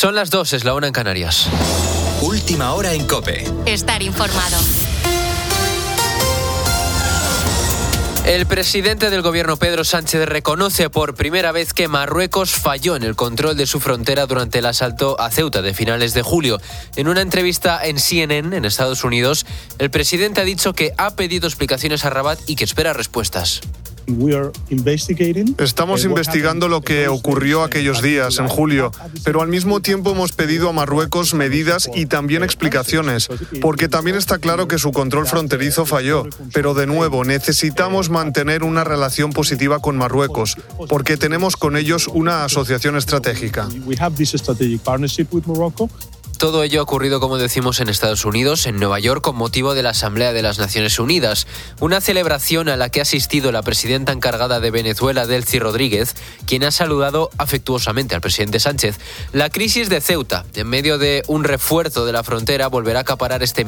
Son las 2, es la 1 en Canarias. Última hora en COPE. Estar informado. El presidente del gobierno, Pedro Sánchez, reconoce por primera vez que Marruecos falló en el control de su frontera durante el asalto a Ceuta de finales de julio. En una entrevista en CNN, en Estados Unidos, el presidente ha dicho que ha pedido explicaciones a Rabat y que espera respuestas. Estamos investigando lo que ocurrió aquellos días, en julio, pero al mismo tiempo hemos pedido a Marruecos medidas y también explicaciones, porque también está claro que su control fronterizo falló. Pero de nuevo, necesitamos mantener una relación positiva con Marruecos, porque tenemos con ellos una asociación estratégica. Todo ello ha ocurrido, como decimos, en Estados Unidos, en Nueva York, con motivo de la Asamblea de las Naciones Unidas. Una celebración a la que ha asistido la presidenta encargada de Venezuela, Delcy Rodríguez, quien ha saludado afectuosamente al presidente Sánchez. La crisis de Ceuta, en medio de un refuerzo de la frontera, volverá a acaparar este